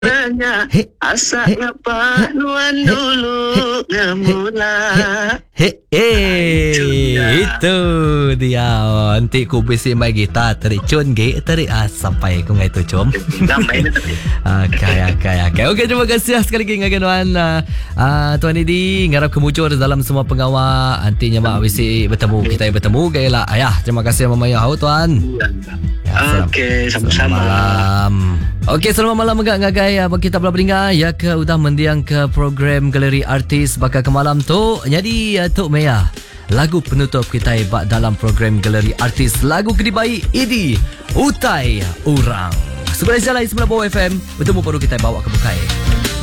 Nanya asa ngapa nuan dulu ngemula. Itu dia. Nanti ku bisi main gitar tarik cun ge tarik sampai ku ngai tu cum. Okay. Okey, terima kasih sekali lagi dengan Tuan Didi ngarap kemuncul dalam semua pengawal. Nantinya mak bisi bertemu kita bertemu gaya lah. Ayah, terima kasih Mama Yau tuan. Okey, sama-sama. Malam. Okey, selamat malam ngagai kita belah peringkat ya ke udah mendiang ke program Galeri Artis bakal ke malam tu. Jadi Tok Maya lagu penutup kita dalam program Galeri Artis, lagu kedibai Idi Utai Urang. Sebenarnya Jalai 90 FM bertemu baru kita bawa ke bukai.